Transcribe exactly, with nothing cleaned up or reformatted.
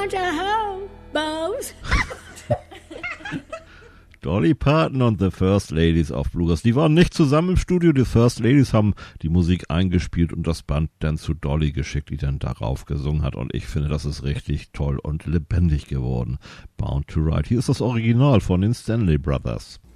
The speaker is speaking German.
want to help, Bones. Dolly Parton und The First Ladies of Bluegrass. Die waren nicht zusammen im Studio. Die First Ladies haben die Musik eingespielt und das Band dann zu Dolly geschickt, die dann darauf gesungen hat. Und ich finde, das ist richtig toll und lebendig geworden. Bound to Ride. Hier ist das Original von den Stanley Brothers.